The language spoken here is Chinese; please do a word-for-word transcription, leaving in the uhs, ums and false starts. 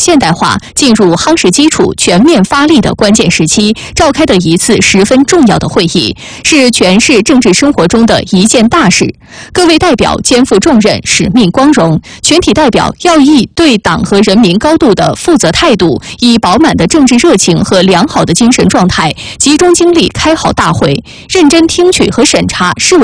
现代化进入夯实基础、全面发力的关键时期，召开的一次十分重要的会议，是全市政治生活中的一件大事。各位代表肩负重任，使命光荣，全体代表要以对党和人民高度的负责态度，以饱满的政治热情和良好的精神状态，集中精力开好大会，认真听取和审查市委